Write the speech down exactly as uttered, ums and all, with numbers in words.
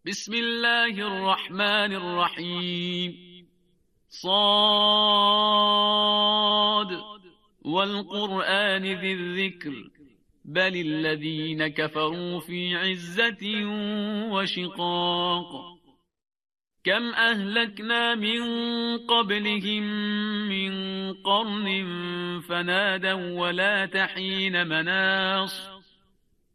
بسم الله الرحمن الرحيم صاد والقرآن ذي الذكر بل الذين كفروا في عزة وشقاق كم أهلكنا من قبلهم من قرن فنادوا ولا تحين مناص